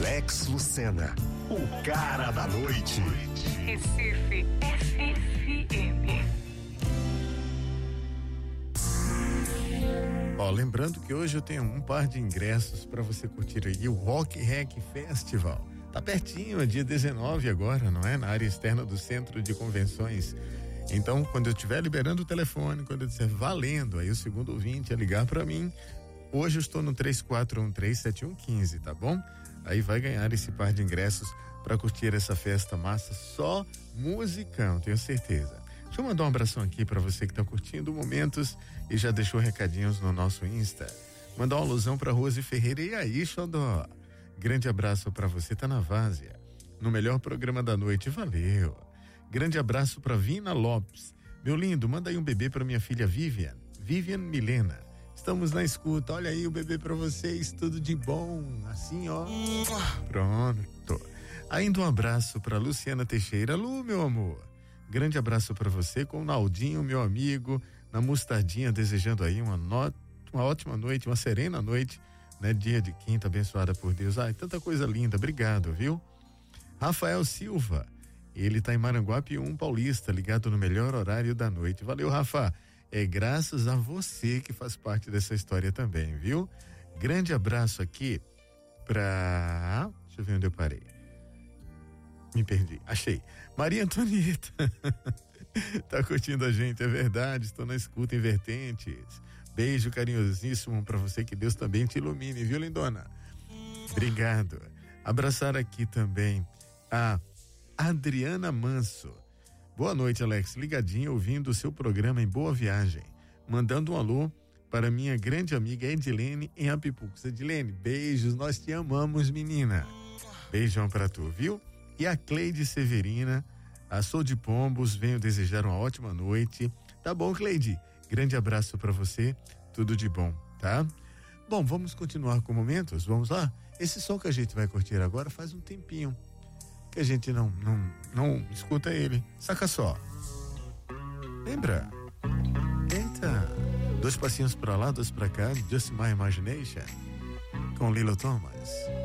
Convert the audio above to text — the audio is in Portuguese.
Alex Lucena, o cara da noite. Recife FM. Ó, lembrando que hoje eu tenho um par de ingressos para você curtir aí o Rock Rec Festival. Tá pertinho, é dia 19 agora, não é? Na área externa do Centro de Convenções. Então, quando eu estiver liberando o telefone, quando eu disser valendo, aí o segundo ouvinte a ligar para mim. Hoje eu estou no 34137115, tá bom? Aí vai ganhar esse par de ingressos para curtir essa festa massa, só musicão, tenho certeza. Deixa eu mandar um abração aqui para você que tá curtindo momentos e já deixou recadinhos no nosso Insta. Mandar uma alusão para Rose Ferreira. E aí, Xodó? Grande abraço para você, tá na Várzea, no melhor programa da noite, valeu. Grande abraço para Vina Lopes. Meu lindo, manda aí um bebê para minha filha Vivian Milena. Estamos na escuta, olha aí o bebê para vocês, tudo de bom, assim ó. Pronto. Ainda um abraço para Luciana Teixeira. Lu, meu amor, grande abraço para você, com o Naldinho, meu amigo, na Mostardinha, desejando aí uma ótima noite, uma serena noite, né? Dia de quinta, abençoada por Deus. Ai, tanta coisa linda, obrigado, viu? Rafael Silva, ele tá em Maranguape 1 Paulista, ligado no melhor horário da noite. Valeu, Rafa. É graças a você que faz parte dessa história também, viu? Grande abraço aqui pra... Deixa eu ver onde eu parei. Me perdi. Achei. Maria Antonieta. Tá curtindo a gente, é verdade. Estou na escuta em Vertentes. Beijo carinhosíssimo pra você, que Deus também te ilumine, viu, lindona? Obrigado. Abraçar aqui também a Adriana Manso. Boa noite, Alex, ligadinho, ouvindo o seu programa em Boa Viagem, mandando um alô para minha grande amiga Edilene em Apipucos. Edilene, beijos, nós te amamos, menina. Beijão pra tu, viu? E a Cleide Severina, a Sou de Pombos, venho desejar uma ótima noite. Tá bom, Cleide? Grande abraço pra você, tudo de bom, tá? Bom, vamos continuar com momentos, vamos lá? Esse som que a gente vai curtir agora faz um tempinho que a gente não escuta ele. Saca só. Lembra? Eita. 2 passinhos pra lá, 2 pra cá, Just My Imagination, com Lilo Thomas.